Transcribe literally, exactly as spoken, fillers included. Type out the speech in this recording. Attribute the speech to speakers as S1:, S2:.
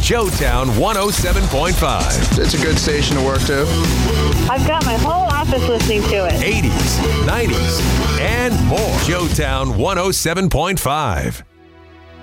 S1: Showtown one oh seven point five.
S2: It's a good station to work to.
S3: I've got my whole office listening to it.
S1: eighties, nineties, and more. Showtown one oh seven point five.